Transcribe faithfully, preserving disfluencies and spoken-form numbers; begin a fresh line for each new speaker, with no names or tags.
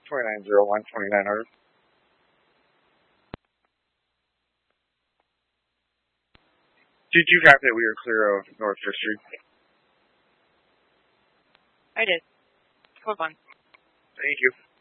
twenty-nine zero one, twenty-nine hundred. Did you copy that we were clear of North Fifth Street?
I did. Hold on.
Thank you.